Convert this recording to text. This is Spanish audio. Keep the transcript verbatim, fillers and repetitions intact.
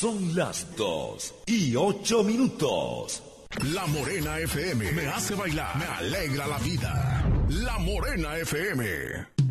Son las dos y ocho minutos. La Morena F M me hace bailar, me alegra la vida. La Morena F M.